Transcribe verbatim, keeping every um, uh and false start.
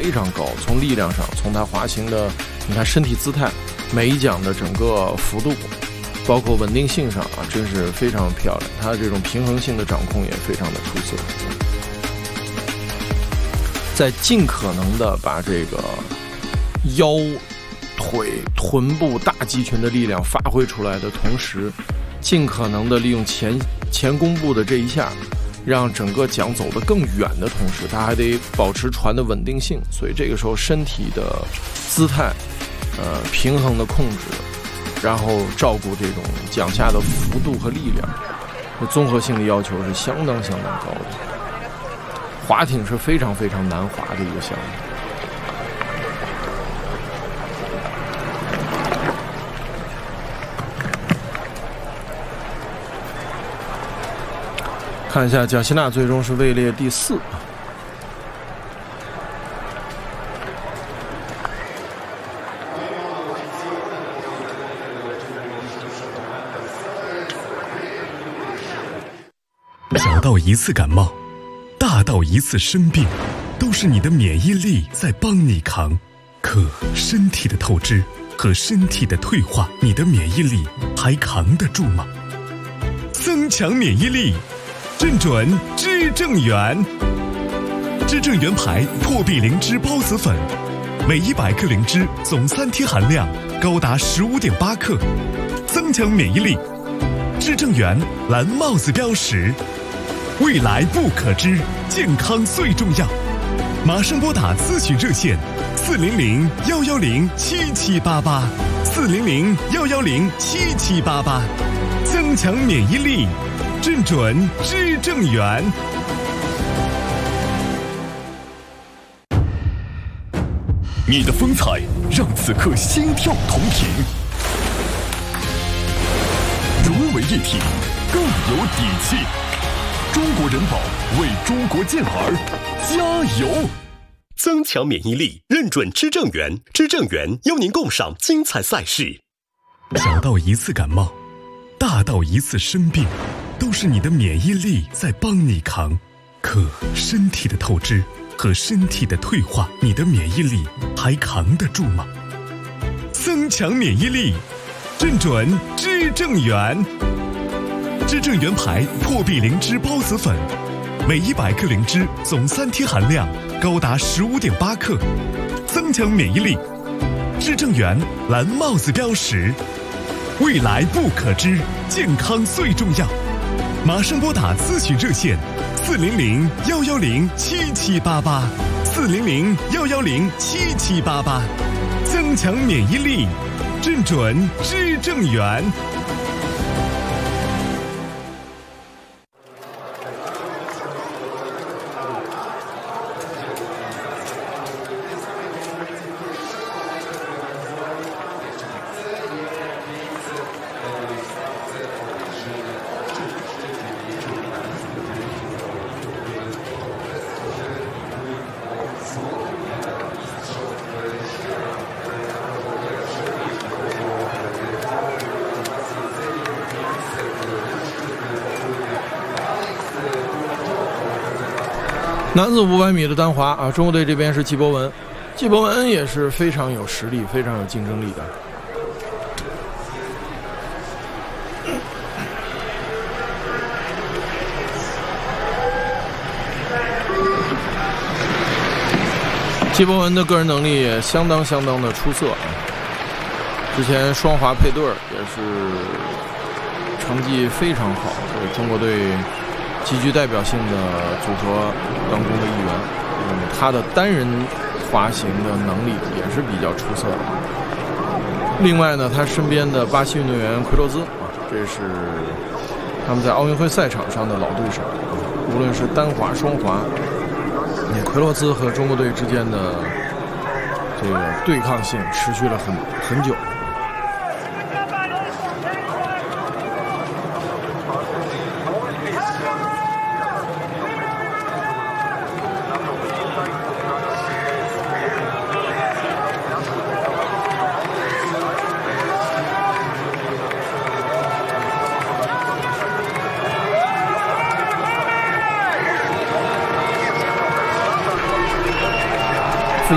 非常高，从力量上，从他滑行的，你看身体姿态，每一桨的整个幅度，包括稳定性上啊，真是非常漂亮。他这种平衡性的掌控也非常的出色，在尽可能的把这个腰、腿、臀部大肌群的力量发挥出来的同时，尽可能的利用前前弓步的这一下，让整个桨走得更远的同时，它还得保持船的稳定性，所以这个时候身体的姿态，呃，平衡的控制，然后照顾这种桨下的幅度和力量，综合性的要求是相当相当高的。划艇是非常非常难划的一个项目。看一下贾希纳最终是位列第四。 小到一次感冒，大到一次生病，都是你的免疫力在帮你扛。可身体的透支和身体的退化，你的免疫力还扛得住吗？增强免疫力，正准知正元。知正元牌破壁灵芝孢子粉，每一百克灵芝总三贴含量高达十五点八克，增强免疫力。知正元蓝帽子标识，未来不可知，健康最重要。马上拨打咨询热线四零零幺幺零七七八八，四零零幺幺零七七八八，增强免疫力，正准知正元。你的风采让此刻心跳同频，融为一体，更有底气。中国人保为中国健儿加油！增强免疫力，认准知正元。知正元邀您共赏精彩赛事。小到一次感冒，大到一次生病，都是你的免疫力在帮你扛。可身体的透支和身体的退化，你的免疫力还扛得住吗？增强免疫力，正准知正元。知正元牌破壁灵芝孢子粉，每一百克灵芝总三贴含量高达十五点八克，增强免疫力。知正元蓝帽子标识，未来不可知，健康最重要。马上拨打咨询热线四零零幺幺零七七八八，四零零幺幺零七七八八，增强免疫力，正准知正元。 男子五百米的单滑啊，中国队这边是季博文，季博文也是非常有实力、非常有竞争力的。季博文的个人能力也相当相当的出色啊，之前双滑配对也是成绩非常好，对中国队极具代表性的组合当中的一员。嗯，他的单人滑行的能力也是比较出色的。另外呢，他身边的巴西运动员奎洛兹啊，这是他们在奥运会赛场上的老对手，无论是单滑、双滑，奎洛兹和中国队之间的这个对抗性持续了很很久。